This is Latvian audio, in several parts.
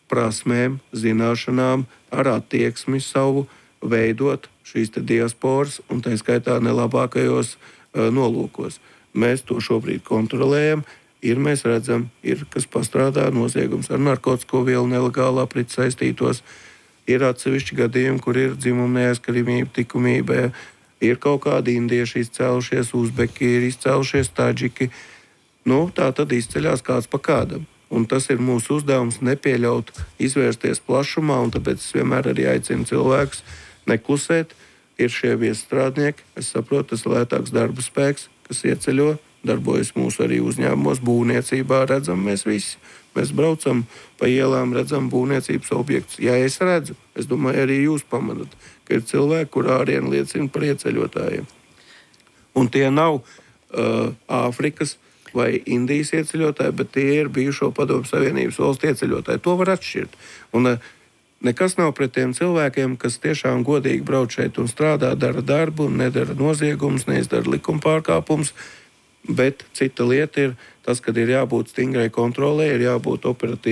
prasmēm, zināšanām, ar attieksmi savu veidot šīs diasporas, un tā skaitā nelabākajos nolūkos. Mēs to šobrīd kontrolējam. Mēs redzam, kas pastrādā noziegums ar narkotiku vielu nelegālā apriti saistītos. Ir atsevišķi gadījumi, kur ir dzimuma neaizskaramība, likumība. Ir kaut kādi indieši izcēlušies, uzbeki, ir izcēlušies taģiki. Tā tad izceļās kāds pa kādam. Un tas ir mūsu uzdevums nepieļaut, izvērsties plašumā, un tāpēc es vienmēr arī aicinu cilvēkus neklusēt. Ir šie viestrādnieki, es saprotu, tas ir lētāks darba spēks, kas ieceļo, darbojas mūsu arī uzņēmumos, būvniecībā, redzam mēs visi. Mēs braucam pa ielām, redzam būvniecības objektus. Ja es redzu, es domāju, arī jūs pamanat, ka ir cilvēki, kur ārieni liecina par ieceļotājiem. Un tie nav Āfrikas vai Indijas ieceļotāji, bet tie ir bijušo Padomju Savienības valstu ieceļotāji. To var atšķirt. Un nekas nav pret tiem cilvēkiem, kas tiešām godīgi brauc šeit un strādā, dara darbu, nedara noziegumus, neizdara likuma pārkāpumus. Bet cita lieta ir tas, kad ir jābūt stingrai kontrolē, ir jābūt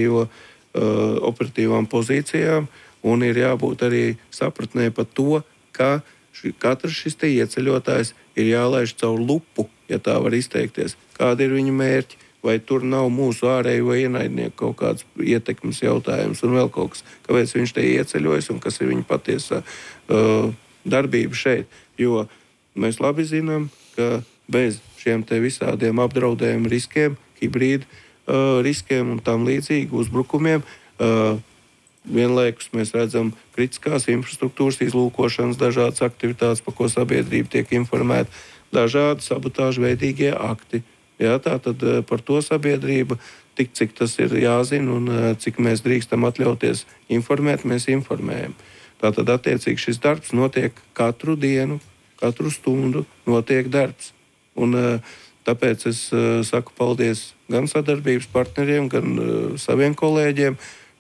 operatīvām pozīcijām un ir jābūt arī sapratnē par to, ka katrs šis ieceļotājs ir jālaiž caur lupu, ja tā var izteikties. Kādi ir viņa mērķi? Vai tur nav mūsu ārējo ienaidnieku kaut kāds ietekmes jautājums un vēl kaut kas, kāpēc viņš te ieceļojas un kas ir viņa patiesā darbība šeit. Jo mēs labi zinām, ka bez šiem te visādiem apdraudējumu riskiem, hibrīdu riskiem un tam līdzīgi uzbrukumiem, vienlaikus mēs redzam kritiskās infrastruktūras izlūkošanas, dažādas aktivitātes, par ko sabiedrība tiek informēta, dažādi sabotāžu veidīgie akti. Tātad par to sabiedrība, tik cik tas ir jāzina un cik mēs drīkstam atļauties informēt, mēs informējam. Tātad attiecīgi šis darbs notiek katru dienu, katru stundu notiek darbs. Un tāpēc es saku paldies gan sadarbības partneriem, gan saviem kolēģiem,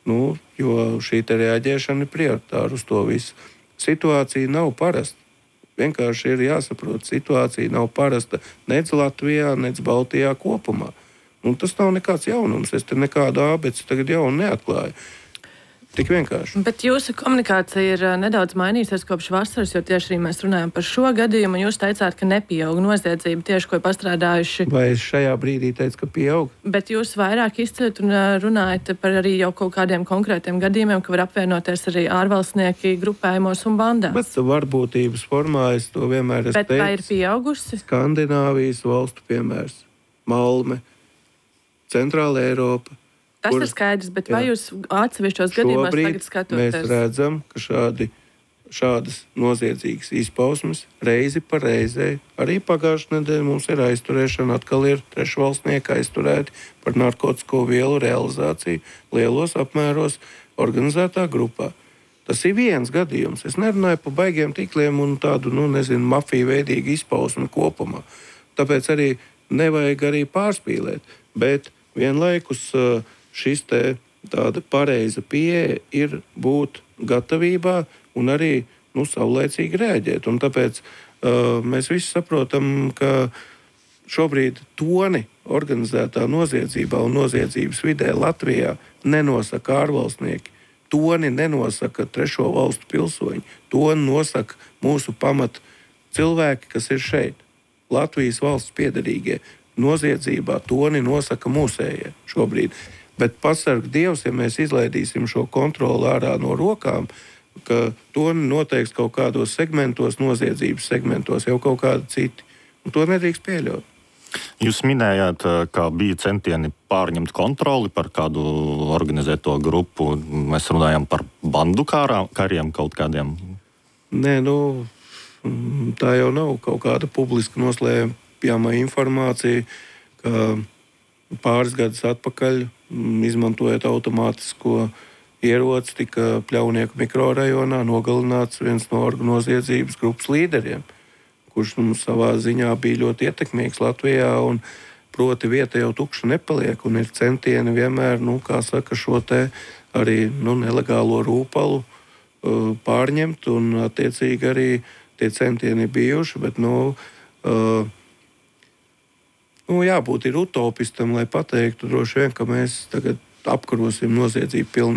jo šī reaģēšana ir prioritāra uz to visu. Situācija nav parasta. Vienkārši ir jāsaprot, situācija nav parasta nec Latvijā, nec Baltijā kopumā. Tas nav nekāds jaunums. Es te nekādu ābeci tagad jaunu neatklāju. Tik vienkārši. Bet jūsu komunikācija ir nedaudz mainījusies kopš vasaras, jo tieši arī mēs runājam par šo gadījumu. Jūs teicāt, ka nepieaug noziedzība tieši, ko pastrādājuši. Vai es šajā brīdī teicu, ka pieaug? Bet jūs vairāk izceļat un runājat par arī jau kaut kādiem konkrētiem gadījumiem, ka var apvienoties arī ārvalstnieki grupējumos un bandās. Bet varbūtības formā es to vienmēr esmu teicis. Bet vai ir pieaugusi? Skandināvijas valstu piemērs. Malme, Centrāla Eiropa. Tas ir skaidrs, bet vai jūs atsevišķos gadījumos tagad skatoties? Mēs redzam, ka šādas noziedzīgas izpausmes reizi pa reizei, arī pagājušajā nedēļā mums ir aizturēšana, atkal ir trešvalstnieki aizturēti par narkotiku vielu realizāciju lielos apmēros organizētā grupā. Tas ir viens gadījums. Es nerunāju par baigiem tīkliem un tādu, mafiju veidīgu izpausmi kopumā. Tāpēc arī nevajag arī pārspīlēt, bet vienlaikus šis tāda pareiza pieeja ir būt gatavībā un arī savlaicīgi reaģēt. Un tāpēc mēs visi saprotam, ka šobrīd toni organizētā noziedzībā un noziedzības vidē Latvijā nenosaka ārvalstnieki. Toni nenosaka trešo valstu pilsoņi. Toni nosaka mūsu pamat cilvēki, kas ir šeit. Latvijas valsts piederīgie. Noziedzībā toni nosaka mūsējie šobrīd. Bet pasarg Dievs, ja mēs izlaidīsim šo kontroli ārā no rokām, ka toni noteiks kaut kādos segmentos, noziedzības segmentos, jau kaut kādi citi. Un to nedrīkst pieļaut. Jūs minējāt, ka bija centieni pārņemt kontroli par kādu organizēto grupu. Mēs runājam par bandu kariem kaut kādiem. Nē, tā jau nav kaut kāda publiska noslēpjama informācija, ka pāris gadus atpakaļ, izmantojot automātisko ieroci, tika Pļaunieku mikrorajonā nogalināts viens no noziedzības grupas līderiem, kurš savā ziņā bija ļoti ietekmīgs Latvijā, un proti vieta jau tukša nepaliek, un ir centieni vienmēr, šo te arī nelegālo rūpalu pārņemt, un attiecīgi arī tie centieni bijuši, bet jābūt ir utopistam, lai pateiktu droši vien, ka mēs tagad apkarosim noziedzību pilnībā.